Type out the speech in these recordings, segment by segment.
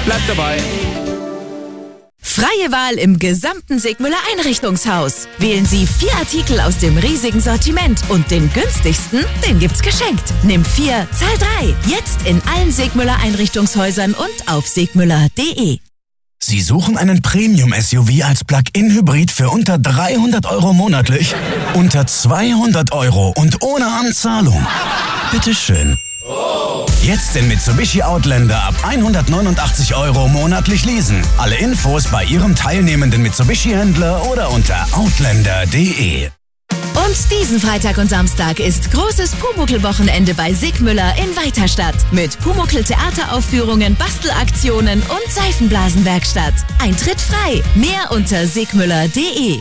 Bleibt dabei. Freie Wahl im gesamten Sigmüller Einrichtungshaus. Wählen Sie 4 Artikel aus dem riesigen Sortiment und den günstigsten, den gibt's geschenkt. Nimm 4, zahl 3. Jetzt in allen Sigmüller Einrichtungshäusern und auf sigmüller.de. Sie suchen einen Premium-SUV als Plug-in-Hybrid für unter 300 € monatlich? Unter 200 € und ohne Anzahlung? Bitteschön. Jetzt den Mitsubishi Outlander ab 189 € monatlich leasen. Alle Infos bei Ihrem teilnehmenden Mitsubishi-Händler oder unter outlander.de. Und diesen Freitag und Samstag ist großes Pumuckl-Wochenende bei Sigmüller in Weiterstadt. Mit Pumuckl-Theateraufführungen, Bastelaktionen und Seifenblasenwerkstatt. Eintritt frei. Mehr unter sigmüller.de.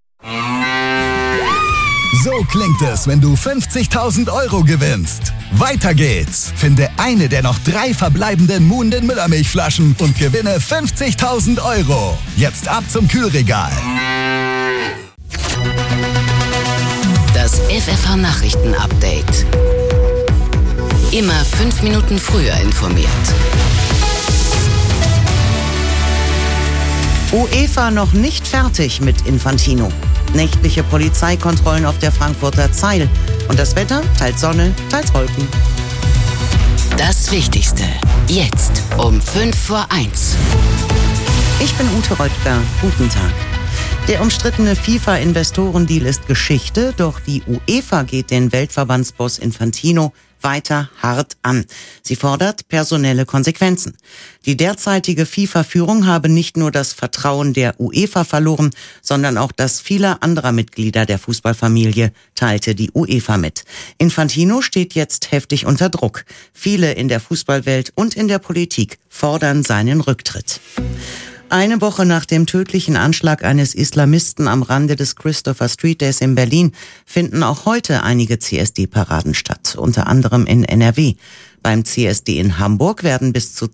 So klingt es, wenn du 50.000 € gewinnst. Weiter geht's. Finde eine der noch 3 verbleibenden Muhnden Müllermilchflaschen und gewinne 50.000 €. Jetzt ab zum Kühlregal. Das FFH-Nachrichten-Update. Immer 5 Minuten früher informiert. UEFA noch nicht fertig mit Infantino. Nächtliche Polizeikontrollen auf der Frankfurter Zeil. Und das Wetter, teils Sonne, teils Wolken. Das Wichtigste. Jetzt um 1:05. Ich bin Ute Reutger. Guten Tag. Der umstrittene FIFA-Investorendeal ist Geschichte, doch die UEFA geht den Weltverbandsboss Infantino weiter hart an. Sie fordert personelle Konsequenzen. Die derzeitige FIFA-Führung habe nicht nur das Vertrauen der UEFA verloren, sondern auch das vieler anderer Mitglieder der Fußballfamilie, teilte die UEFA mit. Infantino steht jetzt heftig unter Druck. Viele in der Fußballwelt und in der Politik fordern seinen Rücktritt. Eine Woche nach dem tödlichen Anschlag eines Islamisten am Rande des Christopher Street Days in Berlin finden auch heute einige CSD-Paraden statt, unter anderem in NRW. Beim CSD in Hamburg werden bis zu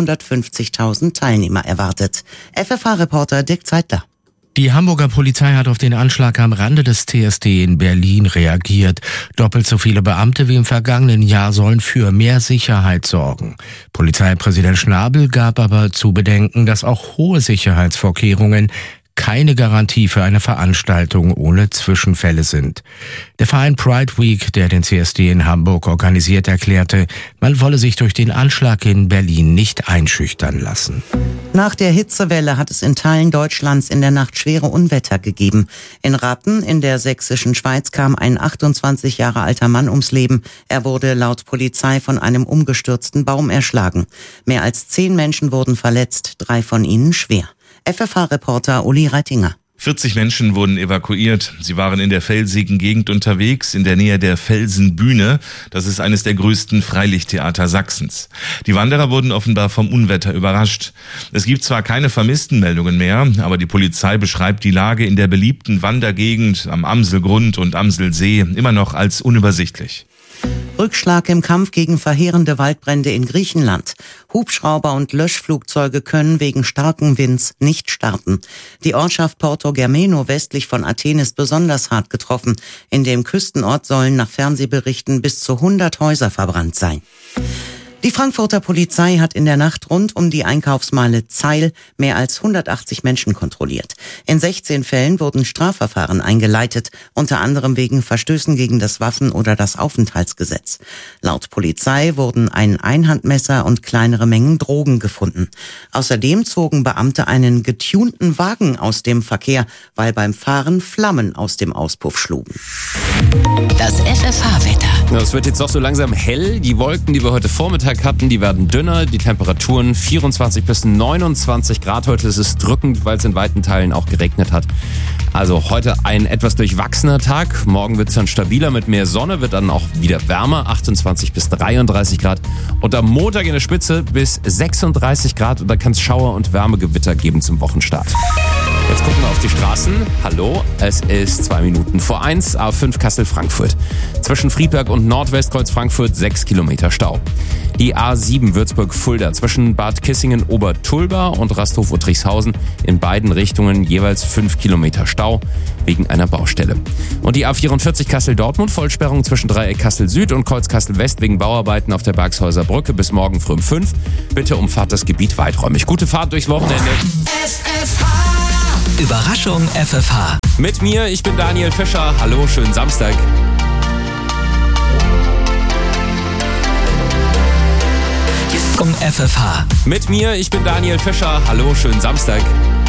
250.000 Teilnehmer erwartet. FFH-Reporter Dirk Zeitler. Die Hamburger Polizei hat auf den Anschlag am Rande des TSD in Berlin reagiert. Doppelt so viele Beamte wie im vergangenen Jahr sollen für mehr Sicherheit sorgen. Polizeipräsident Schnabel gab aber zu bedenken, dass auch hohe Sicherheitsvorkehrungen keine Garantie für eine Veranstaltung ohne Zwischenfälle sind. Der Verein Pride Week, der den CSD in Hamburg organisiert, erklärte, man wolle sich durch den Anschlag in Berlin nicht einschüchtern lassen. Nach der Hitzewelle hat es in Teilen Deutschlands in der Nacht schwere Unwetter gegeben. In Ratten in der sächsischen Schweiz kam ein 28 Jahre alter Mann ums Leben. Er wurde laut Polizei von einem umgestürzten Baum erschlagen. Mehr als 10 Menschen wurden verletzt, 3 von ihnen schwer. FFH-Reporter Uli Reitinger. 40 Menschen wurden evakuiert. Sie waren in der felsigen Gegend unterwegs, in der Nähe der Felsenbühne. Das ist eines der größten Freilichttheater Sachsens. Die Wanderer wurden offenbar vom Unwetter überrascht. Es gibt zwar keine Vermisstenmeldungen mehr, aber die Polizei beschreibt die Lage in der beliebten Wandergegend am Amselgrund und Amselsee immer noch als unübersichtlich. Rückschlag im Kampf gegen verheerende Waldbrände in Griechenland. Hubschrauber und Löschflugzeuge können wegen starken Winds nicht starten. Die Ortschaft Porto Germeno westlich von Athen ist besonders hart getroffen. In dem Küstenort sollen nach Fernsehberichten bis zu 100 Häuser verbrannt sein. Die Frankfurter Polizei hat in der Nacht rund um die Einkaufsmeile Zeil mehr als 180 Menschen kontrolliert. In 16 Fällen wurden Strafverfahren eingeleitet, unter anderem wegen Verstößen gegen das Waffen- oder das Aufenthaltsgesetz. Laut Polizei wurden ein Einhandmesser und kleinere Mengen Drogen gefunden. Außerdem zogen Beamte einen getunten Wagen aus dem Verkehr, weil beim Fahren Flammen aus dem Auspuff schlugen. Das FFH-Wetter. Es wird jetzt doch so langsam hell. Die Wolken, die wir heute Vormittag hatten, die werden dünner. Die Temperaturen 24 bis 29 Grad. Heute ist es drückend, weil es in weiten Teilen auch geregnet hat. Also heute ein etwas durchwachsener Tag. Morgen wird es dann stabiler mit mehr Sonne, wird dann auch wieder wärmer, 28 bis 33 Grad. Und am Montag in der Spitze bis 36 Grad. Und da kann es Schauer und Wärmegewitter geben zum Wochenstart. Jetzt gucken wir auf die Straßen. Hallo, es ist 2 Minuten vor 1, A5 Kassel-Frankfurt. Zwischen Friedberg und Nordwestkreuz Frankfurt 6 Kilometer Stau. Die A7 Würzburg-Fulda zwischen Bad Kissingen-Obertulba und Rasthof-Uttrichshausen in beiden Richtungen jeweils 5 Kilometer Stau wegen einer Baustelle. Und die A44 Kassel-Dortmund Vollsperrung zwischen Dreieck Kassel-Süd und Kreuz Kassel-West wegen Bauarbeiten auf der Bergshäuser Brücke bis morgen früh um 5. Bitte umfahrt das Gebiet weiträumig. Gute Fahrt durchs Wochenende. Überraschung FFH. Mit mir, ich bin Daniel Fischer. Hallo, schönen Samstag. FFH. Mit mir, ich bin Daniel Fischer. Hallo, schönen Samstag.